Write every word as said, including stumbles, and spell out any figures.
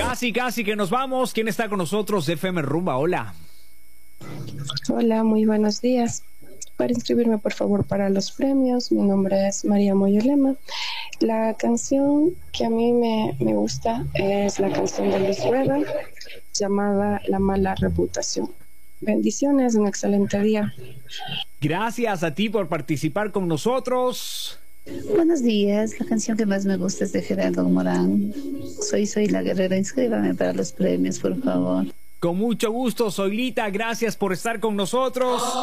Casi, casi que nos vamos. ¿Quién está con nosotros? F M Rumba, hola. Hola, muy buenos días. Para inscribirme, por favor, para los premios, mi nombre es María Moyolema. La canción que a mí me, me gusta es la canción de Luis Rebel, llamada La Mala Reputación. Bendiciones, un excelente día. Gracias a ti por participar con nosotros. Buenos días, la canción que más me gusta es de Gerardo Morán. Soy Soy la Guerrera, inscríbame para los premios, por favor. Con mucho gusto, Zoilita, gracias por estar con nosotros.